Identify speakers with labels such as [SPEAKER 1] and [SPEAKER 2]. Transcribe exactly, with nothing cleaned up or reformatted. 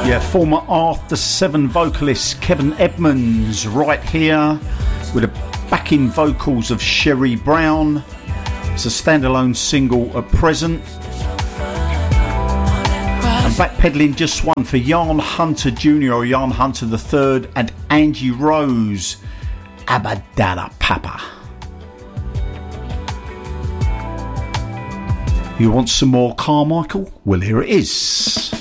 [SPEAKER 1] Yeah, former After Seven vocalist Kevin Edmonds right here with the backing vocals of Sherry Brown. It's a standalone single at present. And backpedaling just one for Jan Hunter Junior or Jan Hunter the Third and Angie Rose, Abadala Papa. You want some more Carmichael? Well, here it is.